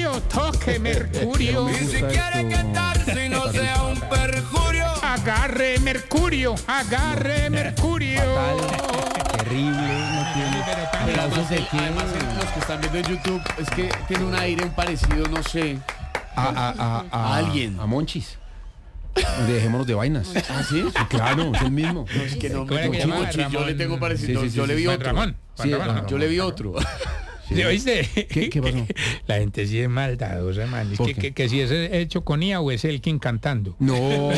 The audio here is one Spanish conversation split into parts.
toque Mercurio. Y si quiere que tal, si no sea un perjurio. Agarre Mercurio, agarre Mercurio. Terrible, no tiene. Pero además, los que están viendo en YouTube, es que tiene un aire parecido, no sé, a alguien. A Monchis. Dejémonos de vainas. ¿Ah, sí? Sí, claro, es el mismo. No, es que no, ¿Cómo era que llamaba? yo le tengo parecido. Sí, sí, Yo le vi Juan otro. Ramón. Sí, Ramón. Yo le vi otro. ¿Sí, oíste? ¿Qué pasó? La gente sí es maldadosa, man. ¿Por qué? Que si es hecho con IA o es Elkin cantando. No.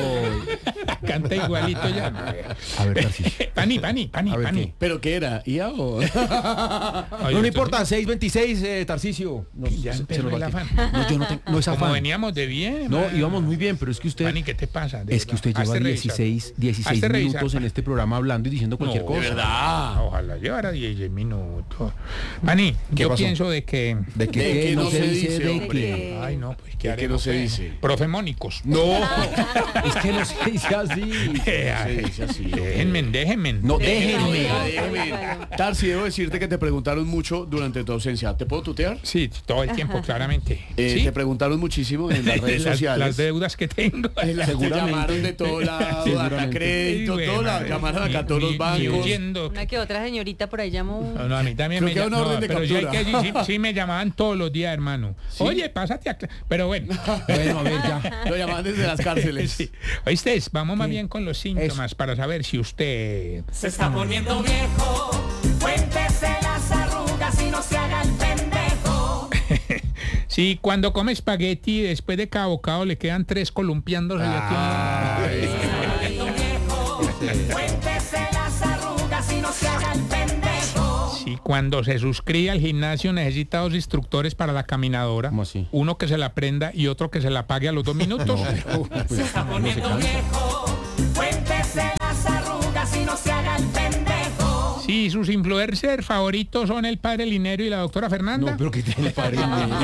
Canta igualito ya. A ver, Tarcisio. Pani. A ver, ¿qué? ¿Pero qué era? ¿IA o...? No le importa, 626, Tarcisio. Ya empezó nos va el el afán. tiempo. No, yo no tengo, no es Como afán. veníamos de bien. No, man. íbamos muy bien, pero es que usted... Pani, ¿qué te pasa? De Es que usted verdad. lleva Hazte revisar. 16 Hazte revisar, minutos en Pani. este programa hablando y diciendo cualquier No, cosa. De verdad. Ojalá llevara 10 minutos. Pani, ¿Qué yo pasó? pienso de que... De que, De que no no se se dice dice, de hombre. que... Ay, no, pues ¿De ¿qué qué haremos? no se dice? Profemónicos. No, es que no se dice así. Se dice así. Déjenme. No, Déjeme. déjenme. Tarsi, debo decirte que te preguntaron mucho durante tu ausencia. ¿Te puedo tutear? Sí, todo el tiempo, claramente. ¿Sí? Te preguntaron muchísimo en las redes sociales. Las deudas que tengo. Te Seguramente. llamaron de todo lado, acá Seguramente. crédito, Sí, todo, bueno, llamaron acá a todos los ni bancos. huyendo. Una que otra señorita por ahí llamó. No, a mí también Creo me que hay una orden de pero sí, hay captura. que, sí me llamaban todos los días, hermano. Oye, pásate a... Pero bueno. Bueno, a ver, ya. Lo llamaban desde las cárceles. Sí. Oíste, vamos más bien con los síntomas para saber si usted... Se está poniendo viejo, cuéntese las arrugas y no se haga el pendejo. Si cuando come espagueti después de cada bocado le quedan 3 columpiándose Se está poniendo viejo, cuéntese las arrugas y no se haga el pendejo. Si cuando se suscribe al gimnasio necesita 2 instructores para la caminadora, ¿Cómo así? uno que se la prenda y otro que se la pague a los 2 minutos. Se está poniendo viejo, cuéntese las arrugas y no se haga el pendejo. Si sus influencers favoritos son el padre Linero y la doctora Fernanda. No, pero que tiene padre.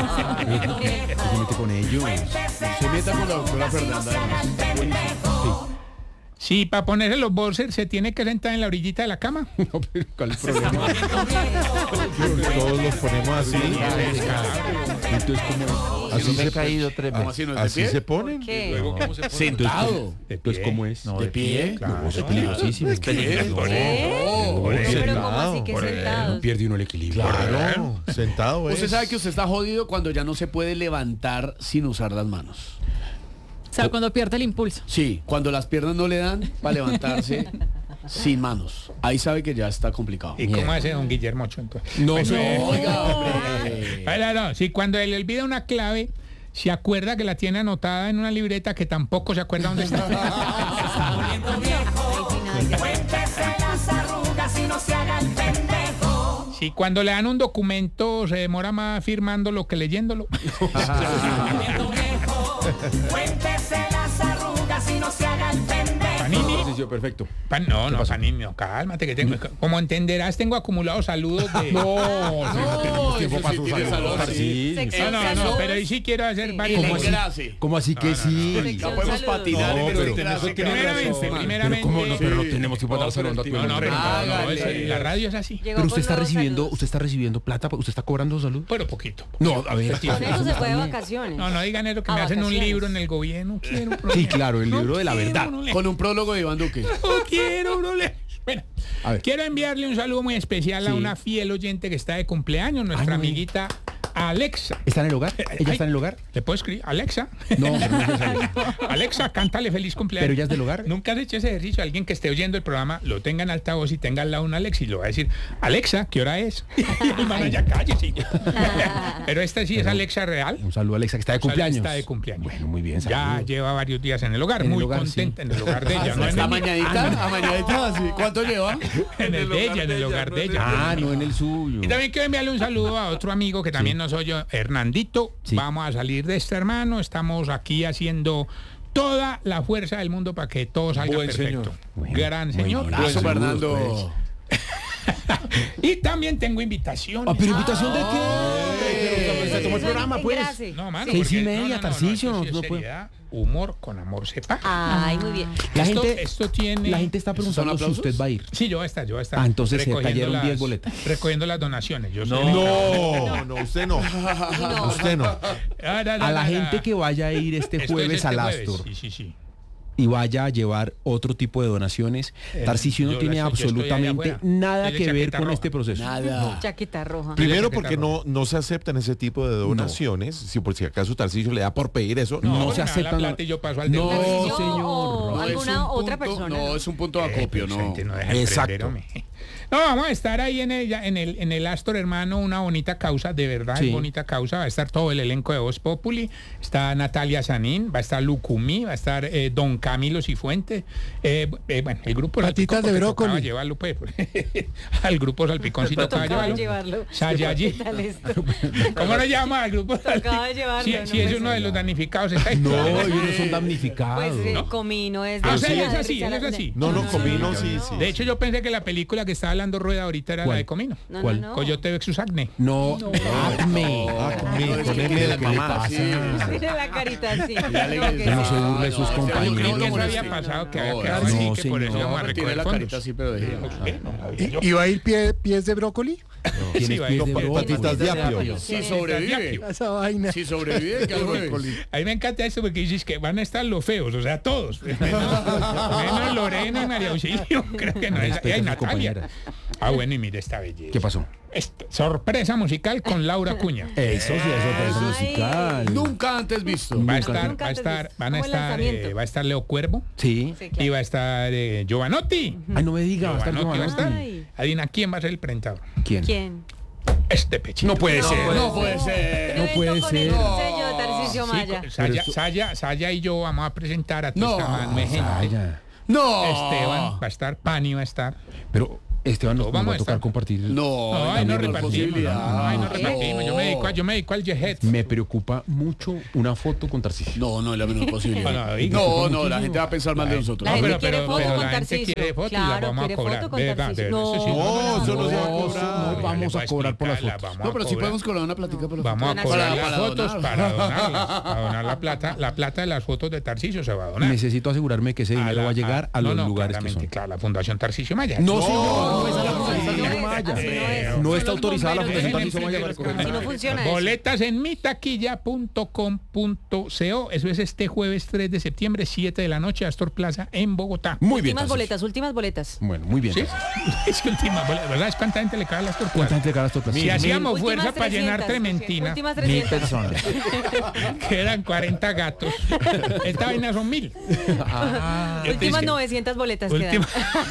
¿Qué se mete con ellos? Se meta con la doctora Fernanda. además. Si para ponerse los boxers se tiene que sentar en la orillita de la cama. No, pero ¿cuál es el problema? Todos los ponemos así. Entonces, como así se caído 3 ¿Cómo veces. así no es de así pie? se ponen. ¿Qué? Sentado. Entonces, ¿cómo es? No, ¿De pie? No, eso es peligrosísimo. Pero ¿cómo así que sentados? Pierde uno el equilibrio. Claro, sentado es. Usted sabe que usted está jodido cuando ya no se puede levantar sin usar las manos. O sea, cuando pierde el impulso. Sí, cuando las piernas no le dan para levantarse sin manos. Ahí sabe que ya está complicado. ¿Y cómo hace don Guillermo Ocho entonces? No, Pues, Oiga, hombre. no, si cuando él olvida una clave, se acuerda que la tiene anotada en una libreta que tampoco se acuerda dónde está. Cuéntese las arrugas y no se haga el pendejo. Si cuando le dan un documento se demora más firmándolo que leyéndolo. Cuéntese las arrugas y no se haga el pendejo. Panini. ejercicio perfecto. No, Panini, no, cálmate que tengo. Como entenderás, tengo acumulados saludos de. No tenemos tiempo eso para sí sus tiene saludos. salud, Sí. No, pero ahí sí quiero hacer varios. ¿Cómo así? así? ¿Cómo así que sí? No podemos patinar No, en pero el clase, primeramente. Pero ¿cómo no? Pero no tenemos tiempo para dar saludos. La radio es así. Llegó Pero con usted está nuevos recibiendo, saludos. usted está recibiendo plata, usted está cobrando salud. Pero poquito. No, a ver. Con eso se fue de vacaciones. No digan eso que A me hacen un vacaciones. libro en el gobierno. Quiero Sí, claro, el libro de la verdad. Con un prólogo de Iván Duque. No quiero problemas. Bueno, A ver. quiero enviarle un saludo muy especial a Sí. una fiel oyente que está de cumpleaños, nuestra Ay, no. amiguita Alexa. ¿Está en el hogar? ¿Ella está en el hogar? ¿Le puedo escribir? Alexa. No, pero no es necesario. Alexa, cántale feliz cumpleaños. ¿Pero ella es del hogar? Nunca has hecho ese ejercicio. Alguien que esté oyendo el programa lo tenga en altavoz y tenga al lado un Alexa y lo va a decir, Alexa, ¿qué hora es? Y el hermano ya cállese. Pero esta sí es Alexa real. Un saludo a Alexa, que está de Alexa cumpleaños. está de cumpleaños. Bueno, muy bien, Ya saludos. lleva varios días en el hogar, En el muy hogar, contenta sí. en el hogar de ella. No en ¿Está el mío. amañadita? ¿Amañadita? Sí. ¿Cuánto lleva? En el de ella, en el hogar de ella. Ah, no en el suyo. Y también quiero enviarle un saludo a otro amigo que también nos oye, Hernandito. Sí. Vamos a salir de este, hermano. Estamos aquí haciendo toda la fuerza del mundo para que todo salga Buen perfecto. señor. Bueno, Gran muy señor. bien. Abrazo, Saludos, Fernando. Y también tengo invitaciones. Ah, pero invitación de qué? Pero está mejor programa, pues. engrase. No, mano. 6:30, Tarcisio, no, no puede. seriedad, humor con amor se paga. Ay, muy bien. Esto tiene... La gente está preguntando si usted va a ir. Sí, yo voy a estar. Ah, entonces se recogiendo cayeron 10 las- boletas. Recogiendo las donaciones. Yo soy el encargado. No, usted no. No. Usted no. A la gente que vaya a ir este Esto es jueves este al jueves. Astor Sí. y vaya a llevar otro tipo de donaciones, Tarcisio no yo tiene la estoy- yo estoy absolutamente allá afuera. nada Estoy de que ver chaqueta con roja. este proceso. Nada. Chaqueta roja. Primero porque no se aceptan ese tipo de donaciones. Si por si acaso Tarcisio le da por pedir eso. No porque se me da la aceptan. plata y yo paso al No, deudor. Tarcisio señor. o No, es alguna un otra punto- persona. No, es un punto de acopio, Pues, no. gente, no deja Exacto. emprender, hombre. No, vamos a estar ahí en el Astor, hermano, una bonita causa, de verdad, Sí. es bonita causa. Va a estar todo el elenco de Voz Populi. Está Natalia Sanín, va a estar Lucumí, va a estar Don Camilo Cifuentes. Bueno, el grupo Patitas Salpicón, de porque tocaba brócoli. llevarlo, pues. Al grupo Salpicón sí tocaba Tocaba llevarlo. llevarlo. Sayayi. ¿Qué tal esto? ¿Cómo lo llama al grupo? Tocaba llevarlo, Sí, no sí, me es uno de sé. los damnificados. Está ahí. No, ellos no son damnificados. Pues ¿no? Comino es Ah, de o sea, Risa, él es así, Risa él es la- así. No, Comino sí. De hecho, yo pensé que la película que estaba hablando Rueda ahorita era ¿Cuál? la de Comino. No, ¿Cuál? no, no. Coyote versus Acne. No, Acme. Con M de mamá. Mira la carita así. Que no se burle de sus compañeros. ¿Qué no, eso no, había no, pasado? Que no, había quedado no, así, que por eso señor. íbamos a Tiene recoger la fondos. carita así, pero dejé. ¿Y va a ir pies de brócoli? ¿Tienes Sí, va a pies ir de con brócoli? patitas de apio. Si sobrevive. Esa vaina. Si sobrevive, que al jueves. A mí me encanta esto porque dices que van a estar los feos, o sea, todos. Menos Lorena y María Auxilio. Creo que no. Respeta Y a hay sus Natalia. compañeras. Ah, bueno, y mire esta belleza. ¿Qué pasó? Sorpresa musical con Laura Cuña. Eso sí, es sorpresa Ay. musical. Nunca antes visto. Va a Nunca estar, Nunca va a antes estar, visto. van a Como el estar, lanzamiento. va a estar Leo Cuervo Sí. Sí, y claro. va a estar Giovanotti. Ay, no me diga, va a estar Giovanotti va a estar. Giovanotti. Ay. Adivina quién va a ser el presentador. ¿Quién? ¿Quién? Este pechito. No puede ser. No puede ser. No puede con ser. el sello de Tarcisio Sí, Maya. Saya y yo vamos a presentar a No. toda esta mano de gente. Vaya. No. Esteban va a estar, Pani va a estar. Pero Esteban nos Todos vamos va a a tocar estar. compartir. No, No, la ahí no menor repartimos. posibilidad. Ay, no repartimos. Yo me dedico al Jet. Me preocupa mucho una foto con Tarcisio. No, no es la menor posibilidad. No, diga. No, la gente va a pensar mal de nosotros. La gente pero- quiere pero foto con la gente Tarcisio. quiere foto y la Claro, vamos a quiere cobrar. foto con De verdad, Tarcisio. de verdad, eso sí, No, eso no se va a No, cobrar. no vamos a cobrar por las fotos. No, pero si podemos cobrar una platica por la Vamos a Donación. cobrar Para las fotos donar. para donarlas. Para donar la plata de las fotos de Tarcisio se va a donar. Necesito asegurarme que ese dinero va a llegar a los lugares que claramente, son. claro, la Fundación Tarcisio Maya. No, señor, no es a la no, Fundación no Tarcisio es, Maya. así no es. No está autorizada la Fundación Dejen Tarcisio Maya para emprender recoger. Así no funciona eso. Boletas en mitaquilla.com.co. Eso es este jueves 3 de septiembre, 7 de la noche, Astor Plaza, en Bogotá. Muy bien. Últimas boletas. Bueno, muy bien. ¿Sí? Es que última boleta, ¿verdad? ¿Es cuánta gente le cae a las Astor ¿Cuánta Plaza? gente cara Astor Plaza? Si hacíamos Últimas fuerza para llenar 300. Trementina, Últimas 300. que eran 40 gatos, esta vaina son 1000. Yo te Últimas dije, 900 boletas última-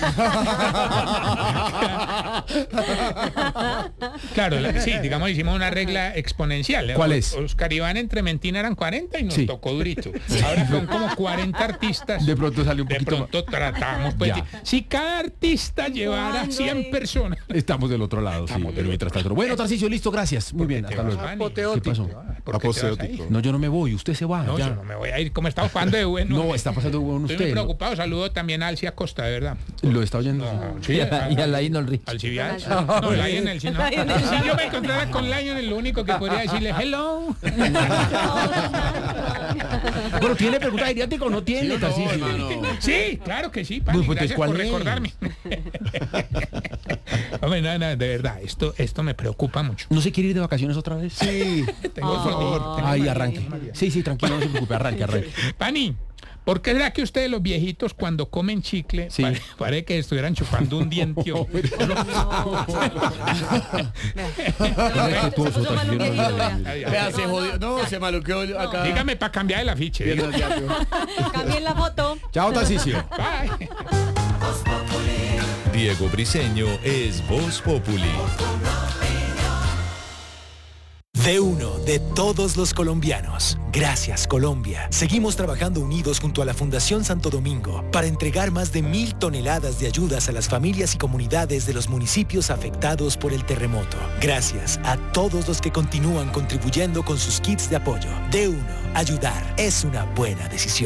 Claro, sí, digamos, hicimos una regla exponencial. ¿Cuál es? Oscar Iván en Trementina eran 40 y nos Sí. tocó durito. Ahora son como 40 artistas. De pronto sale un De poquito pronto tratamos, pues, Ya. si cada artista llevara ¿Cuándo 100 es? personas. Estamos del otro lado, sí, pero mientras tanto. Bueno, Tarcisio, listo, gracias. Muy bien, ¿Te hasta vas, luego. Manny? ¿Qué pasó? ¿Por qué te vas a ir? Aposeótico. No, yo no me voy, usted se va. No, ya. yo no me voy a ir. Como estaba jugando de bueno. No, está pasando con Estoy muy usted. preocupado. Saludo también a Alcia Costa, de verdad. Lo está oyendo. Sí, Y a Lionel Rich. Al Civial. Ah, No, Lionel, si no. Lionel. Si yo me encontrara con Lionel, lo único que podría decirle hello. Bueno, ¿tiene pregunta geriátrica o no tiene, No, Tarcisio? hermano. Sí, claro que sí, Pani. Pues, Gracias ¿cuál por es? recordarme. Hombre, no, de verdad, esto me preocupa mucho. ¿No se quiere ir de vacaciones otra vez? Sí. Tengo favor. Ay, arranque. Sí, tranquilo, no se preocupe, arranque. Pani, ¿por qué será que ustedes los viejitos cuando comen chicle Sí. parece que estuvieran chupando un diente? Respetuoso, Se puso mal un Tarcisio, viejito, no, vea. Vea, se jodió. No, se maluqueó acá. Dígame para cambiar el afiche. Piernas de apio. Cambien la foto. Chao, Tarcisio. Bye. Diego Briseño es Voz Populi. De uno, de todos los colombianos. Gracias, Colombia. Seguimos trabajando unidos junto a la Fundación Santo Domingo para entregar más de 1000 toneladas de ayudas a las familias y comunidades de los municipios afectados por el terremoto. Gracias a todos los que continúan contribuyendo con sus kits de apoyo. De uno, ayudar es una buena decisión.